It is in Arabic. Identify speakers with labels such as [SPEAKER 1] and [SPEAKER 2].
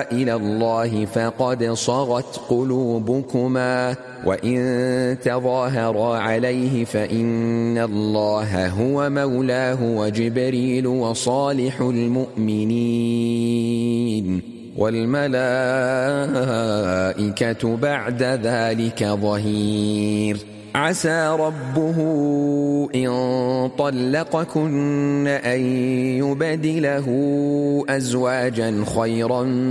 [SPEAKER 1] إلى الله فقد صغت قلوبكما، وإن تظاهرا عليه فإن الله هو مولاه وجبريل وصالح المؤمنين والملائكة بعد ذلك ظهير. عسى ربه إن طلقكن أن يبدله أزواجا خيرا